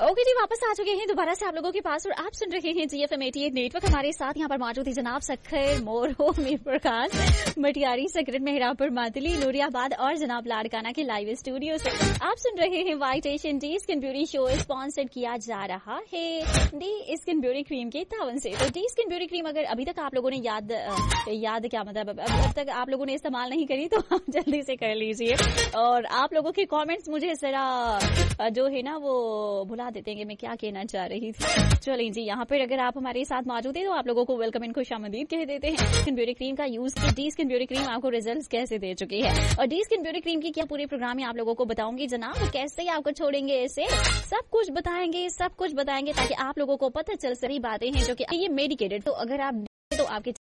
Okay जी, वापस आ चुके हैं दोबारा से आप लोगों के पास और आप सुन रहे हैं GFM 88 नेटवर्क। हमारे साथ यहाँ पर मौजूद है जनाब सखर, मोरो, मीर प्रकाश, मटियारी, सकरत, मेहरापुर, मातली, नूरियाबाद और जनाब लाड़काना के लाइव स्टूडियो से आप सुन रहे हैं white Asian D skin beauty show sponsored किया जा रहा है डी स्किन ब्यूटी क्रीम के तावन से। तो डी स्किन ब्यूटी क्रीम अगर अभी तक आप लोगों ने याद क्या मतलब अब तक आप लोगों ने इस्तेमाल नहीं करी तो आप जल्दी से कर लीजिए। और आप लोगों के कॉमेंट्स मुझे जरा जो है ना वो भुला देते हैं कि मैं क्या कहना चाह रही थी। चलिए जी, यहाँ पर अगर आप हमारे साथ मौजूद हैं तो आप लोगों को वेलकम इन खुशामदीद कह देते हैं। स्किन ब्यूटी क्रीम का use D skin beauty cream आपको रिजल्ट्स कैसे दे चुकी है और डी स्किन ब्यूटी क्रीम की क्या पूरे प्रोग्राम में आप लोगों को बताऊंगी जनाब, कैसे आपको छोड़ेंगे ऐसे सब कुछ बताएंगे ताकि आप लोगों को पता चल सही बातें हैं जो कि ये मेडिकेटेड। तो अगर आप तो आपके